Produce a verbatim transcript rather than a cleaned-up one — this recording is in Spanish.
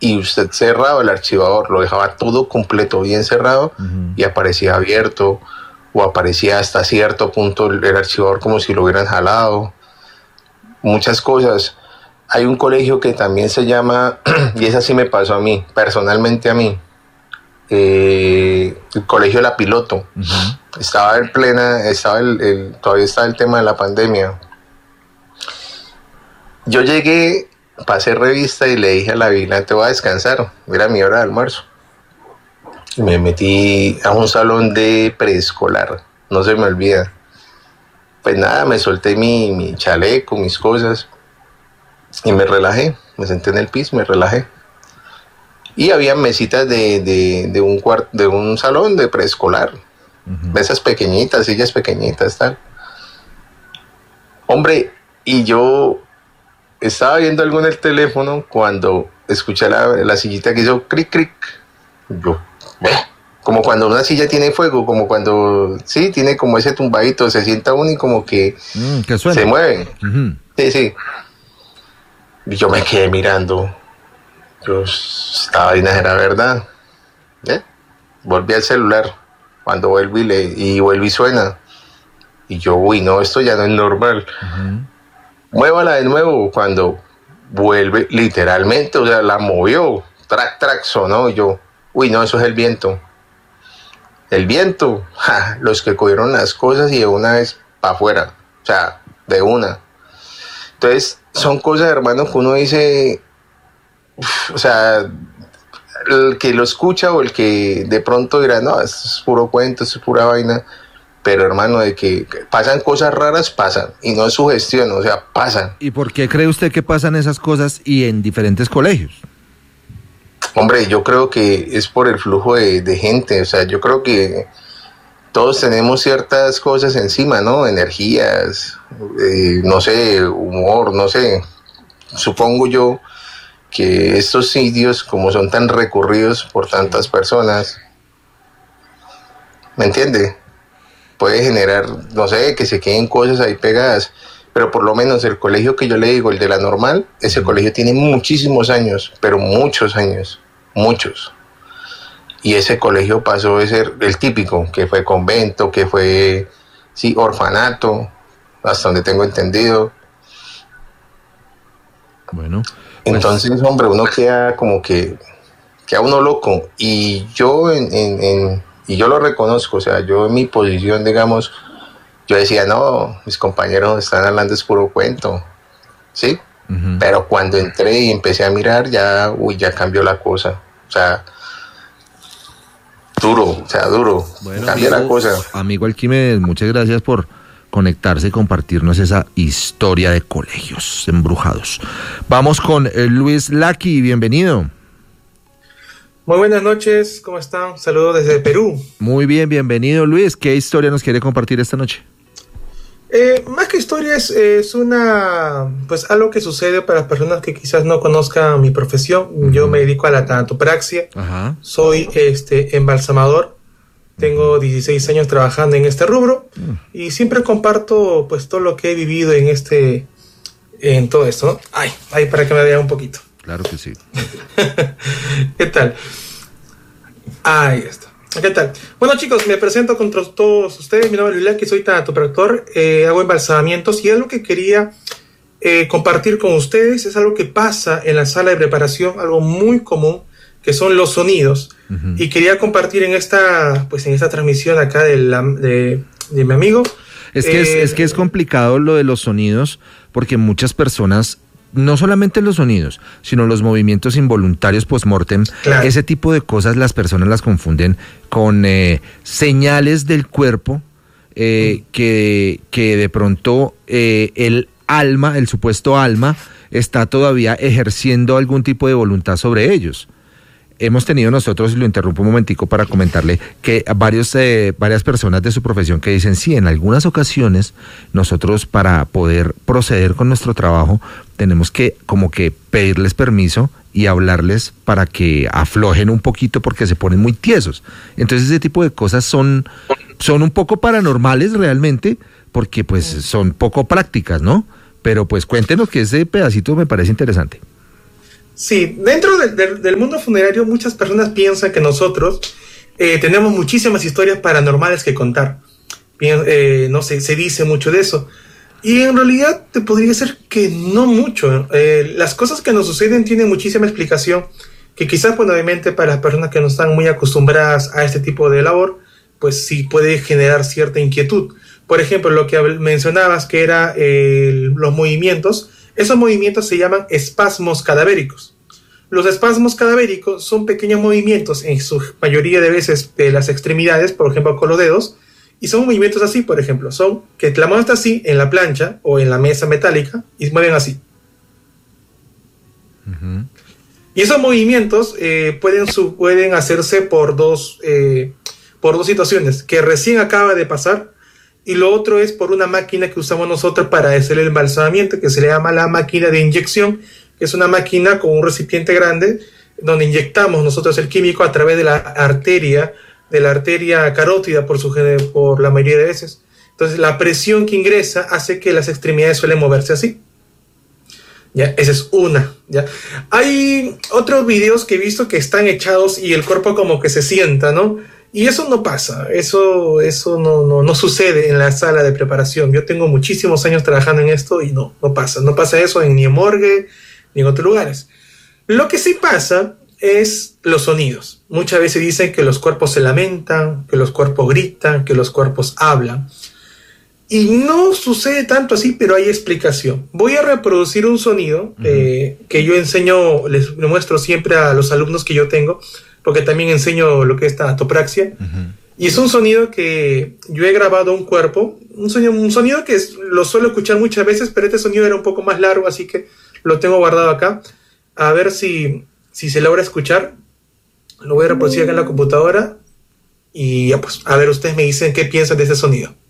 y usted cerraba el archivador, lo dejaba todo completo, bien cerrado, uh-huh. y aparecía abierto, o aparecía hasta cierto punto el, el archivador como si lo hubieran jalado. Muchas cosas. Hay un colegio que también se llama, y esa sí me pasó a mí, personalmente a mí, eh, el colegio La Piloto. Uh-huh. Estaba en plena, estaba el, el, todavía estaba el tema de la pandemia. Yo llegué, pasé revista y le dije a la vigilante, voy a descansar, era mi hora de almuerzo. Y me metí a un salón de preescolar, no se me olvida. Pues nada, me solté mi, mi chaleco, mis cosas, y me relajé, me senté en el piso, me relajé. Y había mesitas de, de, de, un, cuart- de un salón de preescolar, uh-huh. mesas pequeñitas, sillas pequeñitas, tal. Hombre, y yo estaba viendo algo en el teléfono cuando escuché la, la sillita que hizo cric, cric. Yo, bueno, como cuando una silla tiene fuego, como cuando, sí, tiene como ese tumbadito, se sienta uno y como que, mm, que suena. Se mueve. Uh-huh. Sí, sí. Y yo me quedé mirando. Yo estaba ahí, era verdad. ¿Eh? Volví al celular. Cuando vuelvo y, le, y vuelvo y suena. Y yo, uy, no, esto ya no es normal. Uh-huh. Muévala de nuevo. Cuando vuelve, literalmente, o sea, la movió. Track, track, sonó. Y yo, uy, no, eso es el viento. El viento. Ja, los que cogieron las cosas y de una vez para afuera. O sea, de una. Entonces, son cosas, hermano, que uno dice, uf, o sea, el que lo escucha o el que de pronto dirá, no, esto es puro cuento, esto es pura vaina, pero hermano, de que pasan cosas raras, pasan, y no es sugestión, o sea, pasan. ¿Y por qué cree usted que pasan esas cosas y en diferentes colegios? Hombre, yo creo que es por el flujo de, de gente, o sea, yo creo que todos tenemos ciertas cosas encima, ¿no? Energías, eh, no sé, humor, no sé. Supongo yo que estos sitios, como son tan recurridos por tantas personas, ¿me entiende? Puede generar, no sé, que se queden cosas ahí pegadas. Pero por lo menos el colegio que yo le digo, el de la normal, ese colegio tiene muchísimos años, pero muchos años, muchos. Y ese colegio pasó de ser el típico, que fue convento, que fue, sí, orfanato, hasta donde tengo entendido. Bueno. Pues, entonces, hombre, uno queda como que, queda uno loco. Y yo, en, en, en, y yo lo reconozco, o sea, yo en mi posición, digamos, yo decía, no, mis compañeros están hablando, es puro cuento, ¿sí? Uh-huh. Pero cuando entré y empecé a mirar, ya, uy, ya cambió la cosa, o sea... Duro, o sea, duro. Bueno, cambia amigo, la cosa. Amigo Alquímedes, muchas gracias por conectarse y compartirnos esa historia de colegios embrujados. Vamos con eh, Luis Laki, bienvenido. Muy buenas noches, ¿cómo están? Saludos desde Perú. Muy bien, bienvenido Luis. ¿Qué historia nos quiere compartir esta noche? Eh, más que historia es, es una, pues algo que sucede para las personas que quizás no conozcan mi profesión. Uh-huh. Yo me dedico a la tanatopraxia. Uh-huh. Soy este embalsamador. Tengo dieciséis años trabajando en este rubro uh-huh. y siempre comparto pues todo lo que he vivido en este, en todo esto, ¿no? Ay, ay, para que me vean un poquito. Claro que sí. ¿Qué tal? Ahí está. ¿Qué tal? Bueno, chicos, me presento con todos ustedes. Mi nombre es Luis Laki, soy tanatopractor, eh, hago embalsamamientos y algo que quería eh, compartir con ustedes es algo que pasa en la sala de preparación, algo muy común, que son los sonidos. Uh-huh. Y quería compartir en esta, pues en esta transmisión acá de, la, de, de mi amigo. Es que, eh, es, es que es complicado lo de los sonidos porque muchas personas... No solamente los sonidos, sino los movimientos involuntarios post-mortem, claro. Ese tipo de cosas las personas las confunden con eh, señales del cuerpo eh, mm. que, que de pronto eh, el alma, el supuesto alma, está todavía ejerciendo algún tipo de voluntad sobre ellos. Hemos tenido nosotros, y lo interrumpo un momentico para comentarle, que varios, eh, varias personas de su profesión que dicen, sí, en algunas ocasiones nosotros para poder proceder con nuestro trabajo tenemos que como que pedirles permiso y hablarles para que aflojen un poquito porque se ponen muy tiesos. Entonces ese tipo de cosas son, son un poco paranormales realmente porque pues son poco prácticas, ¿no? Pero pues cuéntenos que ese pedacito me parece interesante. Sí, dentro de, de, del mundo funerario muchas personas piensan que nosotros eh, tenemos muchísimas historias paranormales que contar. Bien, eh, no sé, se dice mucho de eso. Y en realidad te podría decir que no mucho. Eh, las cosas que nos suceden tienen muchísima explicación, que quizás, pues, obviamente, para las personas que no están muy acostumbradas a este tipo de labor, pues sí puede generar cierta inquietud. Por ejemplo, lo que mencionabas, que era eh, los movimientos, esos movimientos se llaman espasmos cadavéricos. Los espasmos cadavéricos son pequeños movimientos, en su mayoría de veces de las extremidades, por ejemplo con los dedos, y son movimientos así, por ejemplo, son que la mano está así en la plancha o en la mesa metálica y se mueven así. Uh-huh. Y esos movimientos eh, pueden, su, pueden hacerse por dos, eh, por dos situaciones, que recién acaba de pasar, y lo otro es por una máquina que usamos nosotros para hacer el embalsamamiento, que se le llama la máquina de inyección, que es una máquina con un recipiente grande donde inyectamos nosotros el químico a través de la arteria, de la arteria carótida por, su, por la mayoría de veces. Entonces la presión que ingresa hace que las extremidades suelen moverse así. Ya, esa es una. Ya. Hay otros videos que he visto que están echados y el cuerpo como que se sienta, ¿no? Y eso no pasa, eso, eso no, no, no sucede en la sala de preparación. Yo tengo muchísimos años trabajando en esto y no, no pasa. No pasa eso en, ni en morgue ni en otros lugares. Lo que sí pasa es los sonidos. Muchas veces dicen que los cuerpos se lamentan, que los cuerpos gritan, que los cuerpos hablan. Y no sucede tanto así, pero hay explicación. Voy a reproducir un sonido uh-huh. eh, que yo enseño, les muestro siempre a los alumnos que yo tengo, porque también enseño lo que es tanatopraxia. Uh-huh. Y es un sonido que yo he grabado un cuerpo, un sonido, un sonido que es, lo suelo escuchar muchas veces, pero este sonido era un poco más largo, así que lo tengo guardado acá. A ver si, si se logra escuchar. Lo voy a reproducir acá en la computadora. Y ya pues, a ver, ustedes me dicen qué piensan de ese sonido.